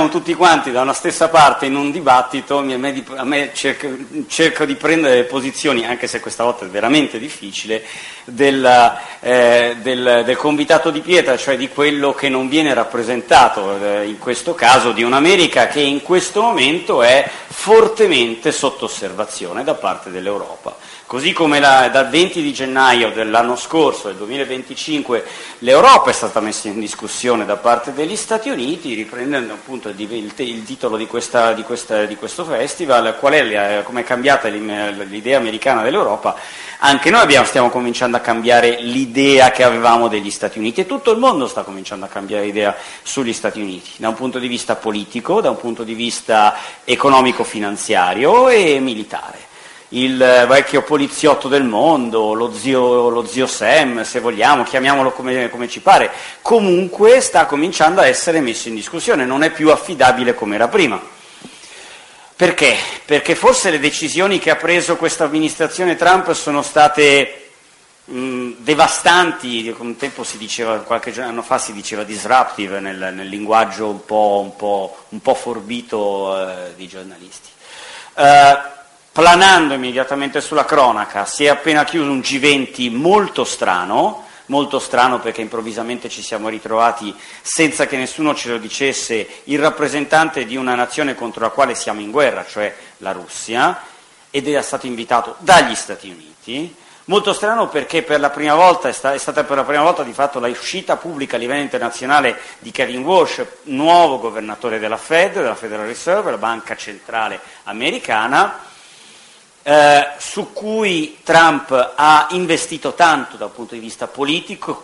siamo tutti quanti da una stessa parte in un dibattito, a me cerco di prendere le posizioni, anche se questa volta è veramente difficile, del convitato di pietra, cioè di quello che non viene rappresentato, in questo caso di un'America che in questo momento è fortemente sotto osservazione da parte dell'Europa. Così come dal 20 di gennaio dell'anno scorso, del 2025, l'Europa è stata messa in discussione da parte degli Stati Uniti, riprendendo appunto il titolo di questo festival, come è cambiata l'idea americana dell'Europa. Anche noi stiamo cominciando a cambiare l'idea che avevamo degli Stati Uniti, e tutto il mondo sta cominciando a cambiare idea sugli Stati Uniti, da un punto di vista politico, da un punto di vista economico-finanziario e militare. Il vecchio poliziotto del mondo, lo zio Sam, se vogliamo, chiamiamolo come ci pare, comunque sta cominciando a essere messo in discussione, non è più affidabile come era prima. Perché? Perché forse le decisioni che ha preso questa amministrazione Trump sono state devastanti. Un tempo si diceva, qualche anno fa si diceva disruptive nel linguaggio un po' forbito dei giornalisti. Planando immediatamente sulla cronaca, si è appena chiuso un G20 molto strano perché improvvisamente ci siamo ritrovati, senza che nessuno ce lo dicesse, il rappresentante di una nazione contro la quale siamo in guerra, cioè la Russia, ed era stato invitato dagli Stati Uniti. Molto strano perché è stata per la prima volta di fatto la uscita pubblica a livello internazionale di Kevin Walsh, nuovo governatore della Federal Reserve, la banca centrale americana, su cui Trump ha investito tanto da un punto di vista politico,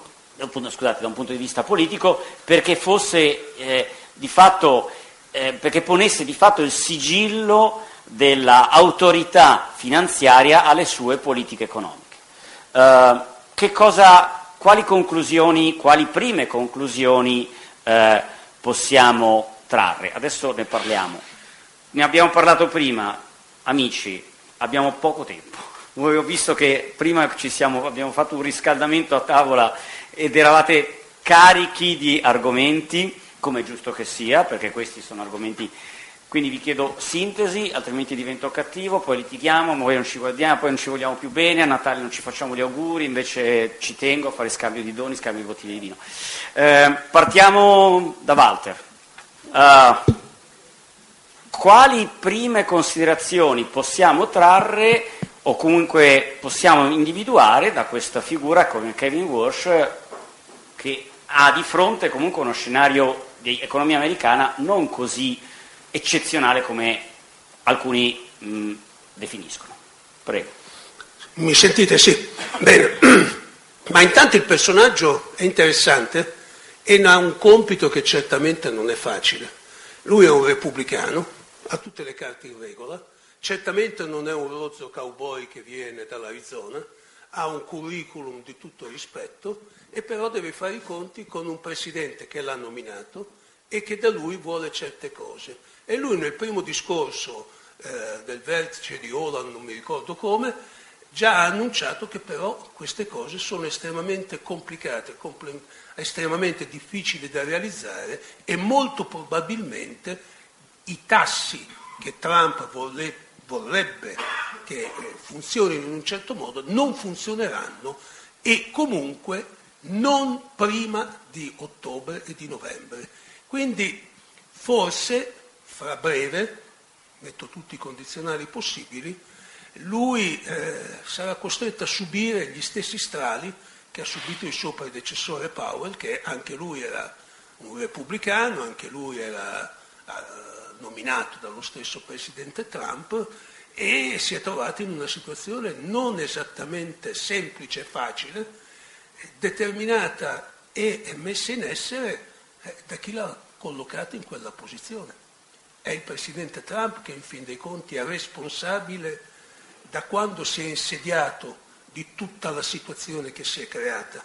perché fosse perché ponesse di fatto il sigillo dell'autorità finanziaria alle sue politiche economiche. Quali prime conclusioni possiamo trarre? Adesso ne parliamo. Ne abbiamo parlato prima, amici. Abbiamo poco tempo. Voi ho visto che prima abbiamo fatto un riscaldamento a tavola ed eravate carichi di argomenti, come è giusto che sia, perché questi sono argomenti. Quindi vi chiedo sintesi, altrimenti divento cattivo, poi litighiamo, poi non ci guardiamo, poi non ci vogliamo più bene, a Natale non ci facciamo gli auguri, invece ci tengo a fare scambio di doni, scambio di bottiglie di vino. Partiamo da Walter. Quali prime considerazioni possiamo trarre o comunque possiamo individuare da questa figura come Kevin Walsh, che ha di fronte comunque uno scenario di economia americana non così eccezionale come alcuni definiscono? Prego. Mi sentite? Sì. Bene. Ma intanto il personaggio è interessante e ha un compito che certamente non è facile. Lui è un repubblicano, ha tutte le carte in regola, certamente non è un rozzo cowboy che viene dall'Arizona, ha un curriculum di tutto rispetto e però deve fare i conti con un presidente che l'ha nominato e che da lui vuole certe cose. E lui nel primo discorso del vertice di Holland, non mi ricordo come, già ha annunciato che però queste cose sono estremamente complicate, estremamente difficili da realizzare e molto probabilmente i tassi che Trump vorrebbe che funzionino in un certo modo non funzioneranno e comunque non prima di ottobre e di novembre. Quindi forse fra breve, metto tutti i condizionali possibili, lui sarà costretto a subire gli stessi strali che ha subito il suo predecessore Powell, che anche lui era un repubblicano, anche lui era nominato dallo stesso presidente Trump e si è trovato in una situazione non esattamente semplice e facile, determinata e messa in essere da chi l'ha collocato in quella posizione. È il presidente Trump che in fin dei conti è responsabile da quando si è insediato di tutta la situazione che si è creata.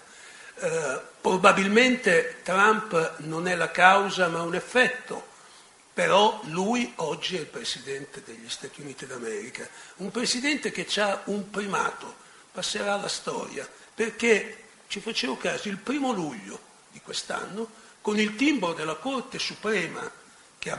Probabilmente Trump non è la causa ma un effetto. Però lui oggi è il Presidente degli Stati Uniti d'America, un Presidente che ha un primato, passerà alla storia, perché, ci facevo caso, il 1 luglio di quest'anno, con il timbro della Corte Suprema